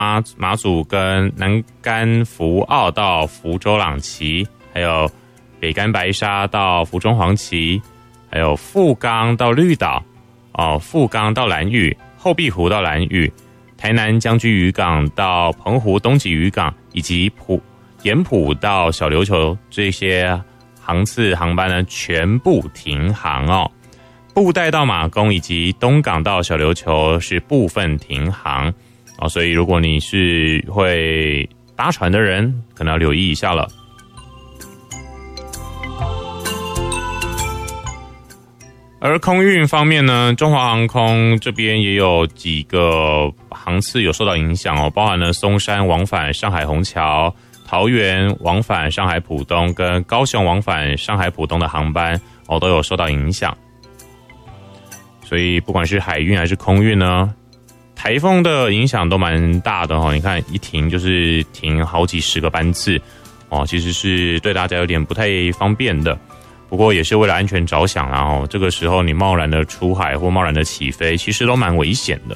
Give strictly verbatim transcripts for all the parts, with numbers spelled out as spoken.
马马祖跟南竿福澳到福州朗旗，还有北竿白沙到福中黄旗，还有富冈到绿岛，哦，富冈到兰屿，后壁湖到兰屿，台南将军渔港到澎湖东极渔港，以及埔盐埔到小琉球这些航次航班呢，全部停航哦。布袋到马公以及东港到小琉球是部分停航哦，所以如果你是会搭船的人，可能要留意一下了。而空运方面呢，中华航空这边也有几个航次有受到影响哦，包含了松山往返上海虹桥、桃园往返上海浦东跟高雄往返上海浦东的航班哦，都有受到影响。所以不管是海运还是空运呢，台风的影响都蛮大的哦。你看一停就是停好几十个班次哦，其实是对大家有点不太方便的。不过也是为了安全着想啦哦，这个时候你贸然的出海或贸然的起飞，其实都蛮危险的。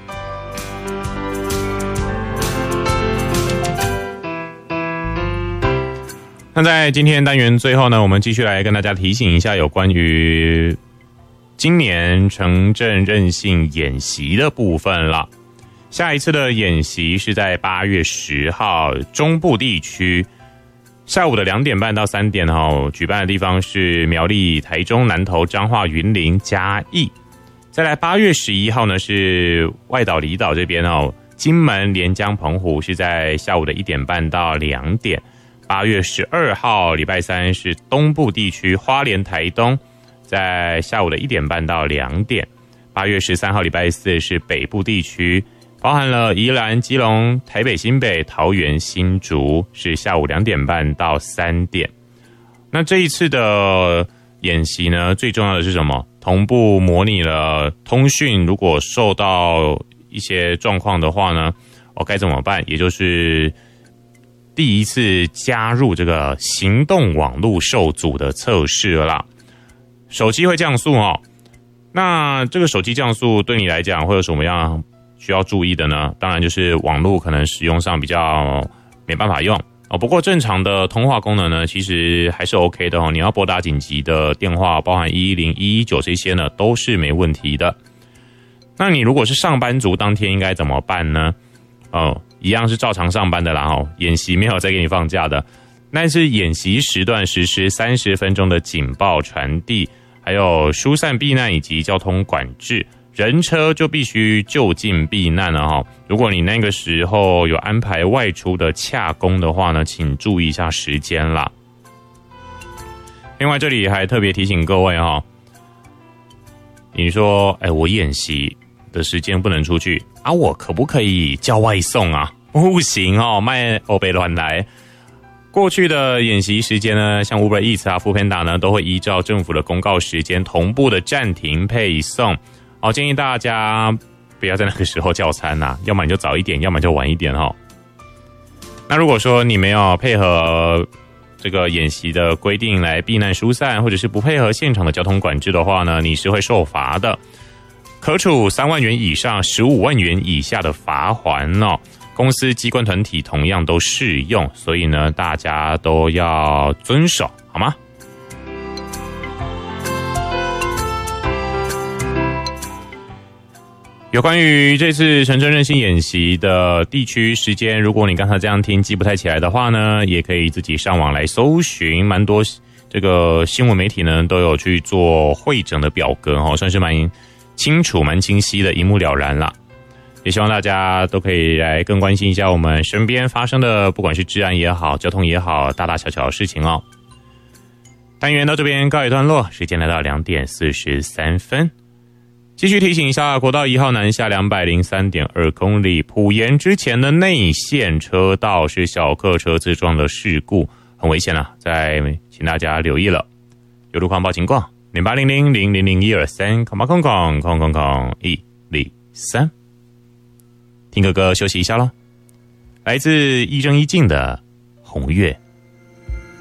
那在今天单元最后呢，我们继续来跟大家提醒一下有关于今年城镇韧性演习的部分了。下一次的演习是在八月十号，中部地区下午的两点半到三点哦，举办的地方是苗栗、台中、南投、彰化、云林、嘉义。再来八月十一号呢是外岛离岛这边哦，金门、连江、澎湖是在下午的一点半到两点。八月十二号礼拜三是东部地区花莲、台东，在下午的一点半到两点。八月十三号礼拜四是北部地区，包含了宜兰、基隆、台北、新北、桃园、新竹，是下午两点半到三点。那这一次的演习呢，最重要的是什么？同步模拟了通讯如果受到一些状况的话呢，哦，该怎么办？也就是第一次加入这个行动网络受阻的测试了啦。手机会降速哦，那这个手机降速对你来讲会有什么样需要注意的呢？当然就是网络可能使用上比较没办法用哦。不过正常的通话功能呢，其实还是 OK 的哦。你要拨打紧急的电话，包含一一零、一一九这些呢，都是没问题的。那你如果是上班族，当天应该怎么办呢？哦，一样是照常上班的啦哦，演习没有再给你放假的。但是演习时段实施三十分钟的警报传递，还有疏散避难以及交通管制，人车就必须就近避难了哈。如果你那个时候有安排外出的洽公的话呢，请注意一下时间啦。另外这里还特别提醒各位哈，你说哎，我演习的时间不能出去啊，我可不可以叫外送啊？不行哦，卖欧北乱来。过去的演习时间呢，像 Uber Eats 啊、Foodpanda 呢，都会依照政府的公告时间同步的暂停配送。好，建议大家不要在那个时候叫餐啊，要么你就早一点，要么就晚一点哈。那如果说你没有配合这个演习的规定来避难疏散，或者是不配合现场的交通管制的话呢，你是会受罚的，可处三万元以上十五万元以下的罚锾哦。公司、机关、团体同样都适用，所以呢，大家都要遵守，好吗？有关于这次城镇韧性演习的地区时间，如果你刚才这样听记不太起来的话呢，也可以自己上网来搜寻，蛮多这个新闻媒体呢都有去做汇整的表格哦，算是蛮清楚、蛮清晰的，一目了然啦。也希望大家都可以来更关心一下我们身边发生的，不管是治安也好、交通也好，大大小小的事情哦。单元到这边告一段落，时间来到两点四十三分。继续提醒一下，国道一号南下两百零三点二公里，埔盐之前的内线车道是小客车自撞的事故，很危险啊！再请大家留意了。有路况报情况，零八零零零零零一二三，空八空空空空空一零三。听个歌休息一下咯，来自一正一静的《红月》。